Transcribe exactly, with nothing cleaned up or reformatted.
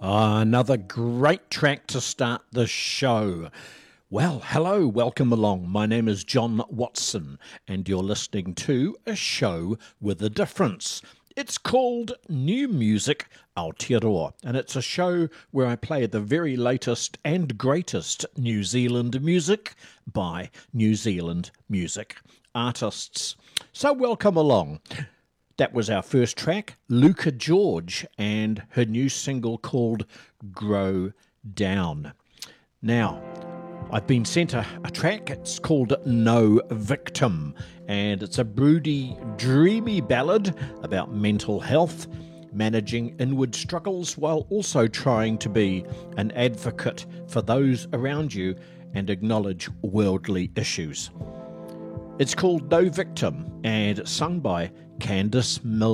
Ah, another great track to start the show. Well, hello, welcome along. My name is John Watson, and you're listening to a show with a difference. It's called New Music Aotearoa, and it's a show where I play the very latest and greatest New Zealand music by New Zealand music artists. So welcome along. That was our first track, Luca George, and her new single called Grow Down. Now, I've been sent a, a track, it's called No Victim, and it's a broody, dreamy ballad about mental health, managing inward struggles while also trying to be an advocate for those around you and acknowledge worldly issues. It's called No Victim, and it's sung by Candice Miller.